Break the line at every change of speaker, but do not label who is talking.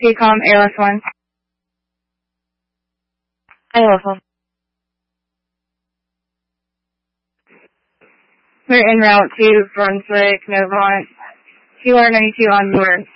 TCOM ALS1.
ALS1.
We're en route to Brunswick, Novant, QR92 on board.